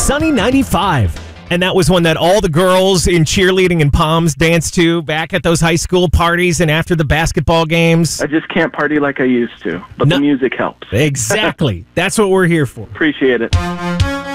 Sunny 95. And that was one that all the girls in cheerleading and Palms danced to back at those high school parties and after the basketball games. I just can't party like I used to, but the music helps. Exactly. That's what we're here for. Appreciate it.